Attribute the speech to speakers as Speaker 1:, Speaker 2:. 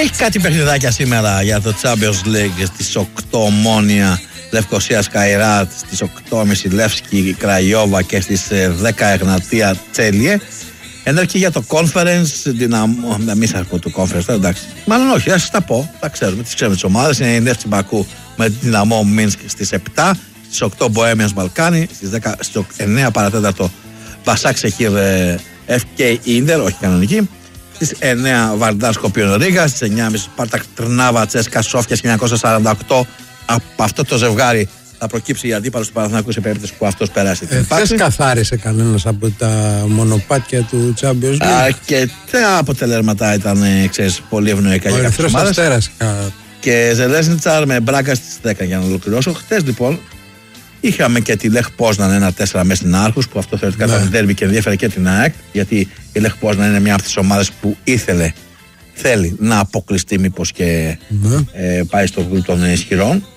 Speaker 1: Έχει κάτι παιχνιδάκια σήμερα για το Champions League στις 8 Ομόνια, Λευκοσία Σκαϊράτ, στις 8.30 Λεύσκη Κραϊόβα και στις 10 Εγνατία Τσέλιε. Ενώ και για το Conference, δυναμό, μη σας πω το Conference, εντάξει. Μάλλον όχι, θα σας τα πω, τα ξέρουμε, τις ομάδες. Είναι η Νεύτσι Μπακού με την δυναμό Μίνσκ στις 7, στις 8 Μποέμιας Μπαλκάνι, στις 9 παρατέταρτο Μπασάκ Σεχίρ FK Ίντερ, όχι κανονική. Στις 9 Βαρντάρ Σκοπίων Ρίγα, στις 9.30 Σπάρτακ Τρνάβα Τσέσκα Σόφια 1948. Από αυτό το ζευγάρι θα προκύψει η αντίπαλος του Παναθηναϊκού σε περίπτωση που αυτός περάσει την φάση.
Speaker 2: Δεν καθάρισε κανένας από τα μονοπάτια του Champions League.
Speaker 1: Αρκετά αποτελέσματα ήταν, ξέρεις, πολύ ευνοϊκά για κάποιες ομάδες. Και Ζελέσνιτσαρ με Μπράγκα στις 10 για να ολοκληρώσω. Χτες λοιπόν είχαμε και τη Λεχ Πόσναν 1-4 μέσα στην Άρχους, που αυτό θεωρητικά ήταν ντέρμπι και ενδιαφέρε και την ΑΕΚ, γιατί η Λεχ Πόσναν είναι μια από τις ομάδες που θέλει να αποκλειστεί μήπως και πάει στο γκρουπ των ισχυρών.